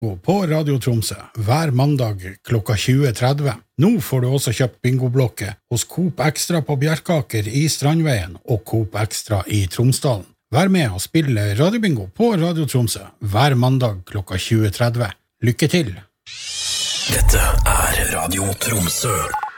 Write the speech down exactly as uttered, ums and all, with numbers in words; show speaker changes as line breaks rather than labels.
på Radio Tromsø hver mandag klokka tjue tretti. Nå får du også kjøpt bingoblokke hos Coop Extra på Bjerkaker i Strandveien og Coop Extra i Tromsdalen. Vær med og spille radiobingo på Radio Tromsø hver mandag klokka tjue tretti. Lykke til!
Dette er Radio Tromsø.